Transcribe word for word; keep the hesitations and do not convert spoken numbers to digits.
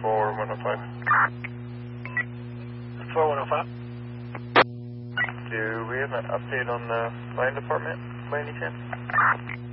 four one oh five. four one oh five. Do we have an update on the fire department by any chance?